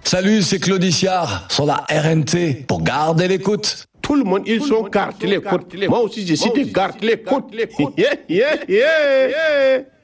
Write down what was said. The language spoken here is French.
Salut, c'est Claudiciard sur la RNT pour garder l'écoute. Tout le monde, ils sont garde l'écoute. Moi aussi, j'essaie de garder l'écoute. Yeah, yeah, yeah, yeah.